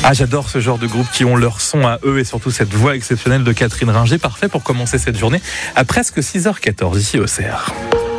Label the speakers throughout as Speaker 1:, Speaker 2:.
Speaker 1: Ah, j'adore ce genre de groupe qui ont leur son à eux et surtout cette voix exceptionnelle de Catherine Ringer. Parfait pour commencer cette journée à presque 6h14 ici au Cerf.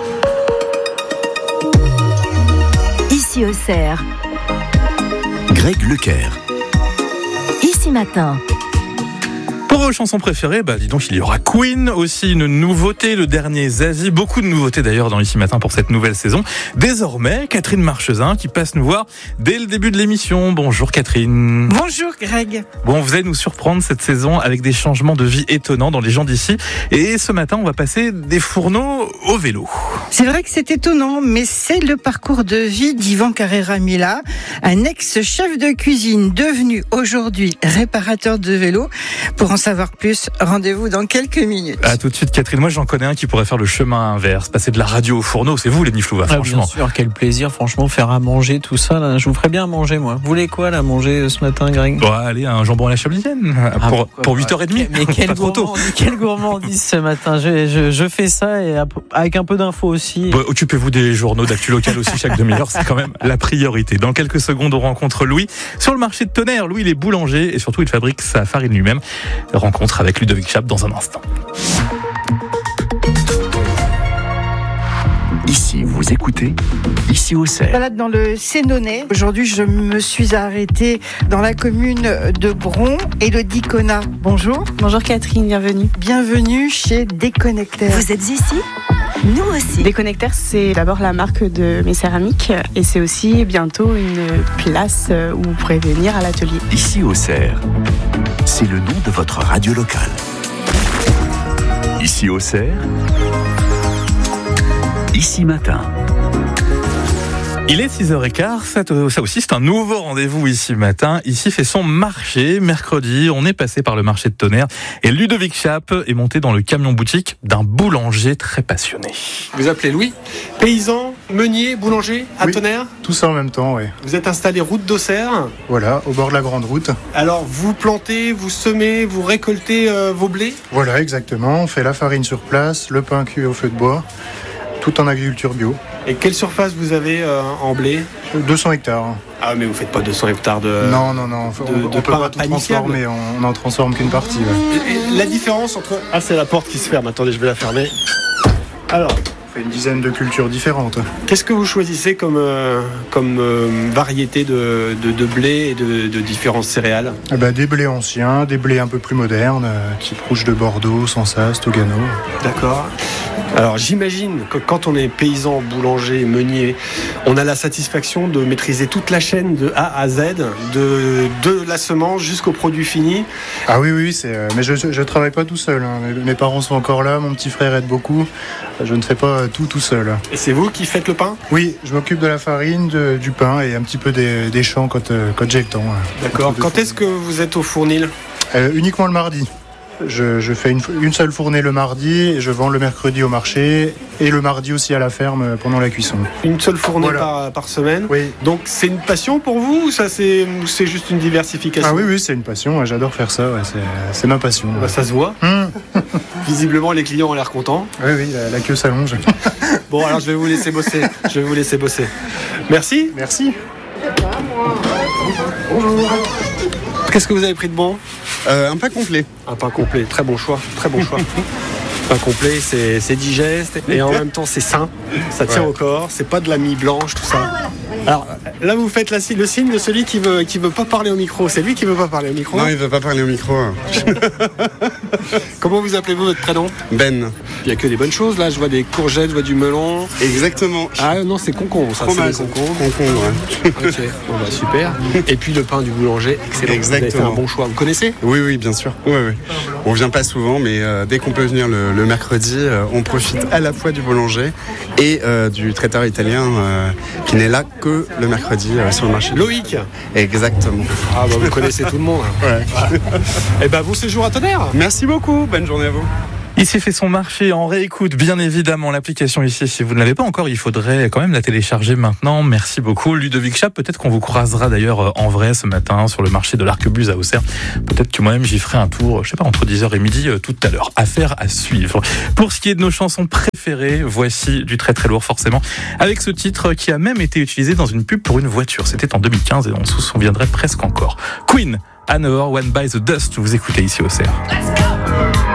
Speaker 2: Ici au Cerf.
Speaker 3: Greg Leclerc.
Speaker 2: Ici matin.
Speaker 1: Pour vos chansons préférées, dis donc, il y aura Queen, aussi une nouveauté, le dernier Zazie, beaucoup de nouveautés d'ailleurs dans Ici Matin pour cette nouvelle saison. Désormais, Catherine Marchesin qui passe nous voir dès le début de l'émission. Bonjour Catherine.
Speaker 4: Bonjour Greg.
Speaker 1: Bon, vous allez nous surprendre cette saison avec des changements de vie étonnants dans les gens d'ici. Et ce matin, on va passer des fourneaux au vélo.
Speaker 4: C'est vrai que c'est étonnant, mais c'est le parcours de vie d'Ivan Carrera Mila, un ex-chef de cuisine devenu aujourd'hui réparateur de vélo. Pour en savoir plus, rendez-vous dans quelques minutes.
Speaker 1: À tout de suite Catherine, moi j'en connais un qui pourrait faire le chemin inverse, passer de la radio au fourneau, c'est vous les Niflouva, franchement.
Speaker 5: Bien sûr, quel plaisir, franchement, faire à manger, tout ça, là, je vous ferais bien à manger, moi. Vous voulez quoi, là, manger ce matin, Greg?
Speaker 1: Bon, allez, un jambon à la chablisienne, pour 8h30.
Speaker 5: Mais quelle gourmandise ce matin, je fais ça et avec un peu d'infos aussi.
Speaker 1: Occupez-vous des journaux d'actu local aussi chaque demi-heure, c'est quand même la priorité. Dans quelques secondes, on rencontre Louis sur le marché de Tonnerre. Louis, il est boulanger et surtout il fabrique sa farine lui-même. Rencontre avec Ludovic Chap dans un instant.
Speaker 3: Ici, vous écoutez, ici au Cerf.
Speaker 4: Balade dans le Sénonais. Aujourd'hui, je me suis arrêtée dans la commune de Bron. Élodie Cona, bonjour.
Speaker 6: Bonjour Catherine, bienvenue.
Speaker 4: Bienvenue chez Déconnecteur.
Speaker 2: Vous êtes ici ? Nous aussi.
Speaker 6: Déconnecteur, c'est d'abord la marque de mes céramiques et c'est aussi bientôt une place où vous pourrez venir à l'atelier.
Speaker 3: Ici au Cerf, c'est le nom de votre radio locale. Ici au Cerf, Ici Matin.
Speaker 1: Il est 6h15, ça aussi c'est un nouveau rendez-vous Ici Matin. Ici fait son marché, mercredi, on est passé par le marché de Tonnerre et Ludovic Chap est monté dans le camion boutique d'un boulanger très passionné.
Speaker 7: Vous appelez Louis, paysan, meunier, boulanger à Tonnerre.
Speaker 8: Tout ça en même temps, oui.
Speaker 7: Vous êtes installé route d'Auxerre.
Speaker 8: Voilà, au bord de la grande route.
Speaker 7: Alors vous plantez, vous semez, vous récoltez vos blés.
Speaker 8: Voilà, exactement. On fait la farine sur place, le pain cuit au feu de bois, tout en agriculture bio.
Speaker 7: Et quelle surface vous avez en blé ?
Speaker 8: 200 hectares.
Speaker 7: Ah mais vous faites pas 200 hectares de...
Speaker 8: Non, on peut pas tout transformer, on n'en transforme qu'une partie. Ouais.
Speaker 7: Et la différence entre... Ah, c'est la porte qui se ferme, attendez, je vais la fermer. Alors...
Speaker 8: On fait une dizaine de cultures différentes.
Speaker 7: Qu'est-ce que vous choisissez comme variété de blé et de différentes céréales ?
Speaker 8: Des blés anciens, des blés un peu plus modernes, type rouge de Bordeaux, Sansace, Togano.
Speaker 7: D'accord. Alors j'imagine que quand on est paysan, boulanger, meunier, on a la satisfaction de maîtriser toute la chaîne de A à Z, de la semence jusqu'au produit fini.
Speaker 8: Ah oui, mais je travaille pas tout seul. Hein. Mes parents sont encore là, mon petit frère aide beaucoup. Je ne fais pas tout seul.
Speaker 7: Et c'est vous qui faites le pain ?
Speaker 8: Oui, je m'occupe de la farine, du pain et un petit peu des champs quand j'ai le temps.
Speaker 7: D'accord. Quand est-ce que vous êtes au fournil ?
Speaker 8: Uniquement le mardi. Je fais une seule fournée le mardi et je vends le mercredi au marché et le mardi aussi à la ferme pendant la cuisson.
Speaker 7: Une seule fournée par semaine.
Speaker 8: Oui.
Speaker 7: Donc c'est une passion pour vous ou ça c'est juste une diversification ?
Speaker 8: Ah oui, c'est une passion, j'adore faire ça, c'est ma passion.
Speaker 7: Ça se voit. Visiblement les clients ont l'air contents.
Speaker 8: Oui, la queue s'allonge.
Speaker 7: Bon alors je vais vous laisser bosser. Merci.
Speaker 8: Merci.
Speaker 7: Bonjour. Qu'est-ce que vous avez pris de bon ?
Speaker 9: Un pain complet.
Speaker 7: Un pain complet, très bon choix. Pain complet, c'est digeste et en même temps c'est sain, ça tient au corps, c'est pas de la mie blanche, tout ça. Alors là vous faites le signe de celui qui veut pas parler au micro, c'est lui qui veut pas parler au micro.
Speaker 9: Non, il veut pas parler au micro.
Speaker 7: Comment vous appelez-vous votre prénom ?
Speaker 9: Ben.
Speaker 7: Il y a que des bonnes choses là, je vois des courgettes, je vois du melon.
Speaker 9: Exactement.
Speaker 7: Ah non, c'est concombre, ça
Speaker 9: fromage,
Speaker 7: c'est des concombres.
Speaker 9: Ouais.
Speaker 7: Ok, bon super. Et puis le pain du boulanger, excellent.
Speaker 9: Exactement.
Speaker 7: Vous avez fait un bon choix, vous connaissez ?
Speaker 9: Oui, bien sûr. Oui. On vient pas souvent, mais dès qu'on peut venir le mercredi, on profite à la fois du boulanger et du traiteur italien qui n'est là que le mercredi sur le marché.
Speaker 7: Loïc.
Speaker 9: Exactement.
Speaker 7: Ah vous connaissez tout le monde.
Speaker 9: Ouais.
Speaker 7: Et bon séjour à Tonnerre.
Speaker 9: Merci beaucoup, bonne journée à vous.
Speaker 1: Ici fait son marché en réécoute, bien évidemment, l'application ici. Si vous ne l'avez pas encore, il faudrait quand même la télécharger maintenant. Merci beaucoup, Ludovic Schaap. Peut-être qu'on vous croisera d'ailleurs en vrai ce matin sur le marché de l'Arquebuse à Auxerre. Peut-être que moi-même j'y ferai un tour, je sais pas, entre 10h et midi tout à l'heure. Affaire à suivre. Pour ce qui est de nos chansons préférées, voici du très très lourd forcément, avec ce titre qui a même été utilisé dans une pub pour une voiture. C'était en 2015 et on se souviendrait presque encore. Queen, Another One Bites the Dust. Vous écoutez ici au CR.